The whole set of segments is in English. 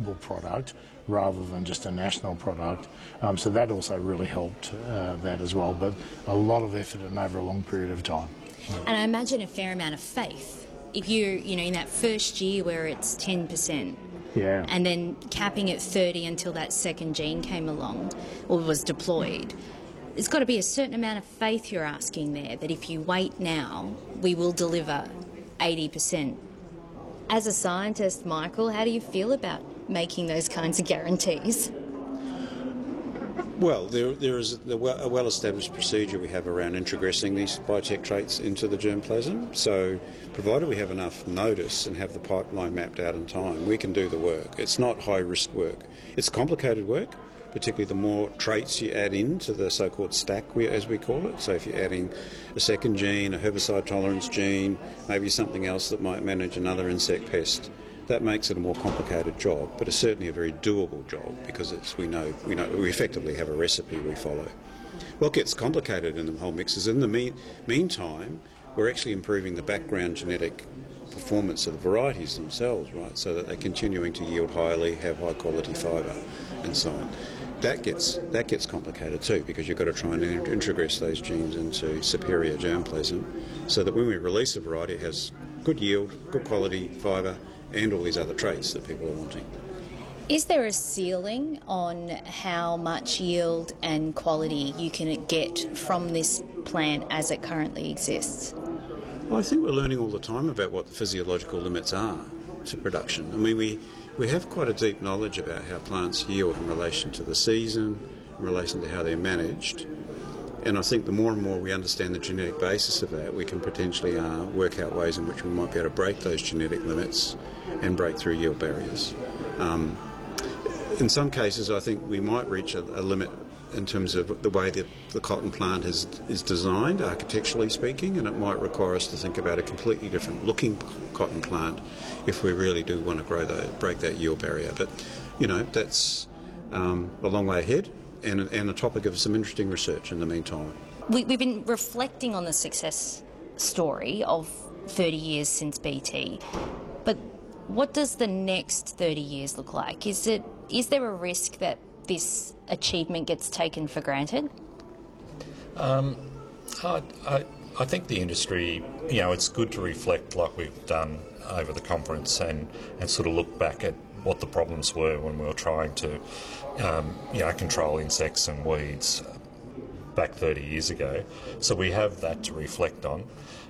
local product rather than just a national product. So that also really helped that as well, but a lot of effort and over a long period of time. And I imagine a fair amount of faith. If you're, in that first year where it's 10%, yeah, and then capping at 30 until that second gene came along or was deployed, there's got to be a certain amount of faith you're asking there, that if you wait now, we will deliver 80%. As a scientist, Michael, how do you feel about making those kinds of guarantees? Well, there is a well-established procedure we have around introgressing these biotech traits into the germplasm. So, provided we have enough notice and have the pipeline mapped out in time, we can do the work. It's not high-risk work. It's complicated work, particularly the more traits you add into the so-called stack, as we call it. So if you're adding a second gene, a herbicide tolerance gene, maybe something else that might manage another insect pest, that makes it a more complicated job, but it's certainly a very doable job because we effectively have a recipe we follow. What gets complicated in the whole mix is in the meantime, we're actually improving the background genetic performance of the varieties themselves, right, so that they're continuing to yield highly, have high quality fibre and so on. That gets complicated too, because you've got to try and introgress those genes into superior germplasm so that when we release a variety it has good yield, good quality fibre and all these other traits that people are wanting. Is there a ceiling on how much yield and quality you can get from this plant as it currently exists? Well, I think we're learning all the time about what the physiological limits are to production. I mean, we have quite a deep knowledge about how plants yield in relation to the season, in relation to how they're managed. And I think the more and more we understand the genetic basis of that, we can potentially work out ways in which we might be able to break those genetic limits and break through yield barriers. In some cases, I think we might reach a limit in terms of the way that the cotton plant is designed, architecturally speaking, and it might require us to think about a completely different looking cotton plant if we really do want to break that yield barrier. But, that's a long way ahead and a topic of some interesting research in the meantime. We've been reflecting on the success story of 30 years since BT, but what does the next 30 years look like? Is there a risk that this achievement gets taken for granted? I think the industry, it's good to reflect like we've done over the conference and sort of look back at what the problems were when we were trying to, control insects and weeds back 30 years ago. So we have that to reflect on.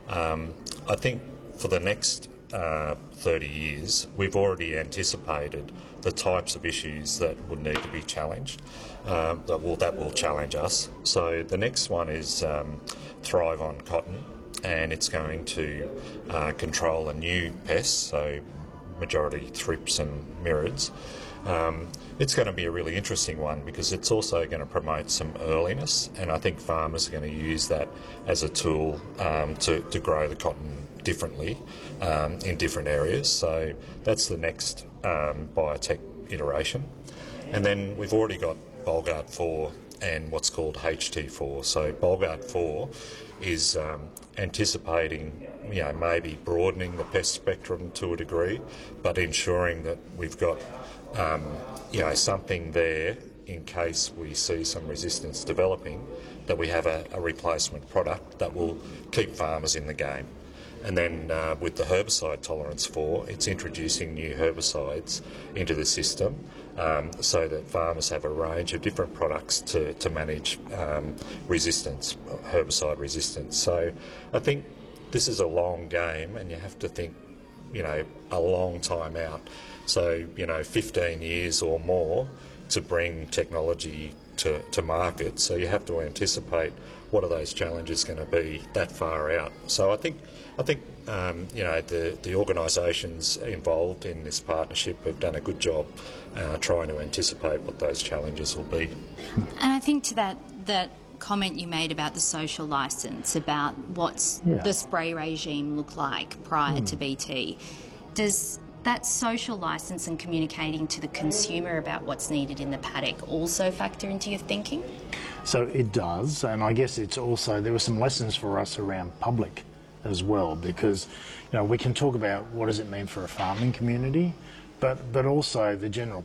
I think for the next 30 years, we've already anticipated the types of issues that would need to be challenged, that will challenge us. So the next one is Thrive on Cotton, and it's going to control a new pest, so majority thrips and mirids. It's going to be a really interesting one because it's also going to promote some earliness, and I think farmers are going to use that as a tool to grow the cotton differently in different areas. So that's the next biotech iteration. And then we've already got Bollgard 4 and what's called HT4. So Bollgard 4 is anticipating, maybe broadening the pest spectrum to a degree, but ensuring that we've got, something there in case we see some resistance developing, that we have a replacement product that will keep farmers in the game. And then with the herbicide tolerance 4, it's introducing new herbicides into the system so that farmers have a range of different products to manage resistance, herbicide resistance. So I think this is a long game and you have to think, a long time out. So, 15 years or more to bring technology to market. So you have to anticipate what are those challenges going to be that far out. So I think the organisations involved in this partnership have done a good job trying to anticipate what those challenges will be. And I think to that comment you made about the social licence, about what's the spray regime look like prior to BT, does that social licence and communicating to the consumer about what's needed in the paddock also factor into your thinking? So it does, and I guess it's also, there were some lessons for us around public as well, because we can talk about what does it mean for a farming community, but also the general